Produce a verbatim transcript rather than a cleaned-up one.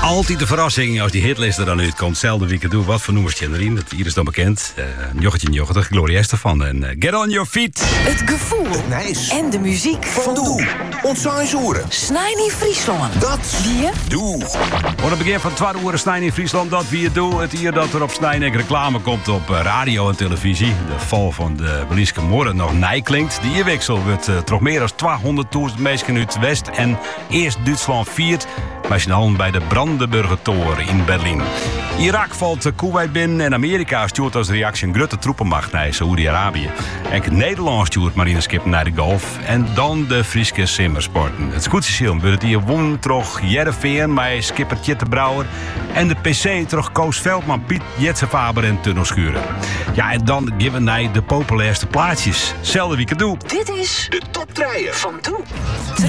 Altijd de verrassing als die hitlist er dan uitkomt. Zelfde week doe wat voor nummers je erin. Dat hier is dan bekend. Uh, Jochetje Jochtig, Gloria Estefan en uh, Get On Your Feet. Het gevoel het nice. En de muziek van Doe. Ontzaanshoeren. Snijn in Friesland. Dat wie Doe. Voor het begin van twaalf uur Snijn in Friesland. Dat wie je doet. Het hier dat er op Snijn reclame komt op radio en televisie. De val van de Belieske Morgen nog nij klinkt. Die wissel wordt uh, toch meer dan tweehonderdduizend mensen uit West en eerst Duitsland viert. Wij zijn al bij de Brandenburger Toren in Berlijn. Irak valt Kuwait binnen en Amerika stuurt als reactie een grote troepenmacht naar Saoedi-Arabië. En Nederland stuurt marineschip naar de Golf. En dan de Frieske simmersporten. Het scootsysteem wordt hier won toch Jereveen met skipper Tjette Brouwer. En de P C toch Koos Veldman, Piet Jetsefaber en Tunnel Schuren. Ja, en dan geven wij de populairste plaatjes. Zelfde wie ik het doe. Dit is de top drie van Doe.